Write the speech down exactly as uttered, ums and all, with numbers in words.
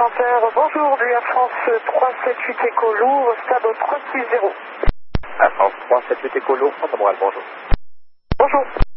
Chanteur, bonjour, du Air France trois sept huit Echo Louvre, stade trois six zéro. Air France trois sept huit Echo Louvre, Port-au-Prince, bonjour. Bonjour.